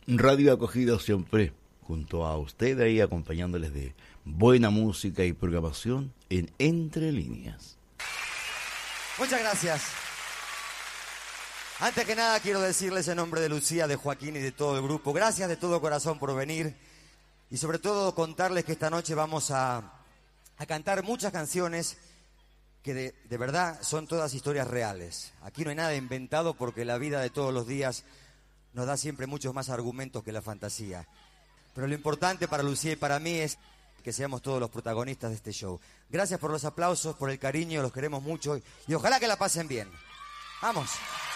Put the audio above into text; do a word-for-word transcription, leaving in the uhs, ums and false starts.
Radio Acogido siempre junto a usted ahí acompañándoles de buena música y programación en Entre Líneas. Muchas gracias. Antes que nada quiero decirles en nombre de Lucía, de Joaquín y de todo el grupo, gracias de todo corazón por venir y sobre todo contarles que esta noche vamos a, a cantar muchas canciones que de, de verdad son todas historias reales. Aquí no hay nada inventado porque la vida de todos los días nos da siempre muchos más argumentos que la fantasía. Pero lo importante para Lucía y para mí es que seamos todos los protagonistas de este show. Gracias por los aplausos, por el cariño, los queremos mucho y ojalá que la pasen bien. ¡Vamos!